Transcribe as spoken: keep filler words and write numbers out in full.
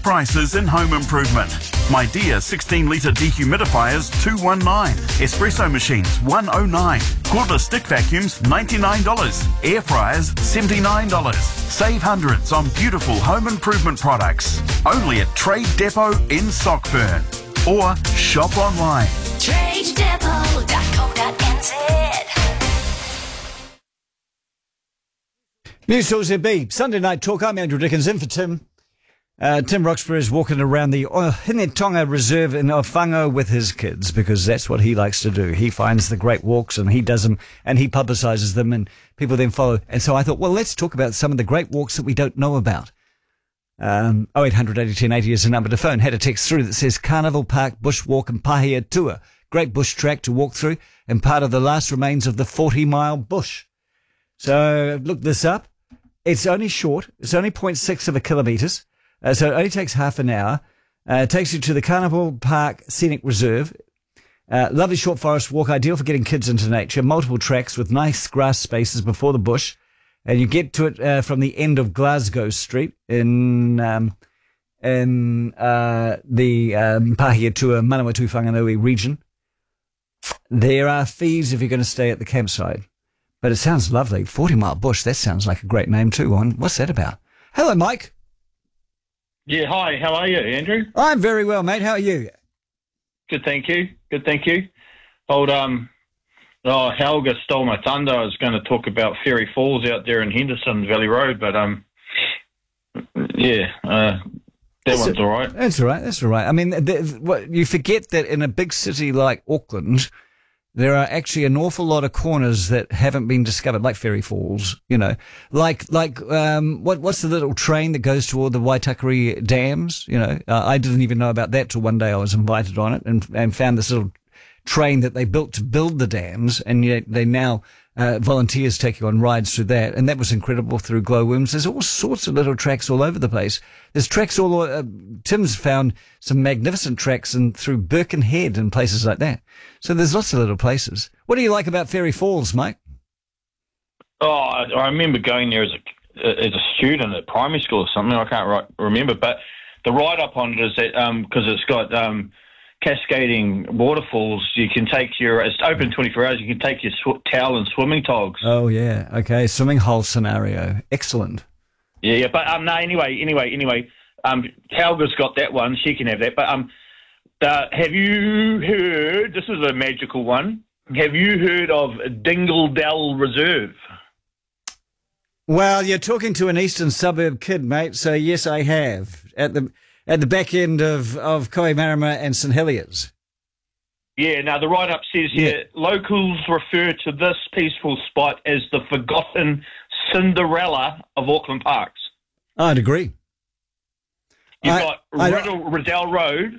prices in home improvement. My Deer sixteen litre dehumidifiers two hundred nineteen dollars. Espresso machines one hundred nine dollars. Cordless stick vacuums ninety-nine dollars. Air fryers seventy-nine dollars. Save hundreds on beautiful home improvement products. Only at Trade Depot in Sockburn. Or shop online. trade depot dot co dot n z. News Talk Z B, Sunday Night Talk. I'm Andrew Dickens, in for Tim. Uh, Tim Roxburgh is walking around the uh, Hinetonga Reserve in Whango with his kids, because that's what he likes to do. He finds the great walks and he does them and he publicises them and people then follow. And so I thought, well, let's talk about some of the great walks that we don't know about. Um, oh eight hundred eighty ten eighty is the number to phone. Had a text through that says Carnival Park Bushwalk and Pahia Tour. Great bush track to walk through and part of the last remains of the forty mile bush. So I've looked this up. It's only short. It's only zero point six of a kilometres. Uh, so it only takes half an hour. Uh, it takes you to the Carnival Park Scenic Reserve. Uh, lovely short forest walk, ideal for getting kids into nature. Multiple tracks with nice grass spaces before the bush. And you get to it uh, from the end of Glasgow Street in um, in uh, the um, Pahia Tour, Manawatu Whanganui region. There are fees if you're going to stay at the campsite. But it sounds lovely. forty mile bush, that sounds like a great name too. What's that about? Hello, Mike. Yeah, hi. How are you, Andrew? I'm very well, mate. How are you? Good, thank you. Good, thank you. Old, um, oh, Helga stole my thunder. I was going to talk about Fairy Falls out there in Henderson Valley Road, but, um, yeah, uh, that that's one's a, all right. That's all right. That's all right. I mean, the, what, you forget that in a big city like Auckland, there are actually an awful lot of corners that haven't been discovered, like Fairy Falls, you know, like, like, um, what, what's the little train that goes to all the Waitakere dams? You know, uh, I didn't even know about that till one day I was invited on it and, and found this little train that they built to build the dams, and yet they now, uh, volunteers taking on rides through that. And that was incredible through glowworms. There's all sorts of little tracks all over the place. There's tracks all, uh, Tim's found some magnificent tracks and through Birkenhead and places like that. So there's lots of little places. What do you like about Fairy Falls, Mike? Oh, I, I remember going there as a, as a student at primary school or something. I can't right, remember, but the write-up on it is that, um, because it's got, um, cascading waterfalls, you can take your, it's open twenty-four hours, you can take your sw- towel and swimming togs. Oh, yeah. Okay. Swimming hole scenario. Excellent. Yeah, yeah, but, um, no, anyway, anyway, anyway, um, Helga's got that one, she can have that, but, um, uh, have you heard, this is a magical one, have you heard of Dingledell Reserve? Well, you're talking to an eastern suburb kid, mate, so yes, I have. At the at the back end of, of Kohimarama and St Heliers. Yeah, now the write-up says here, yeah. Locals refer to this peaceful spot as the forgotten Cinderella of Auckland parks. I'd agree. You've I, got I, Riddle, Riddell Road,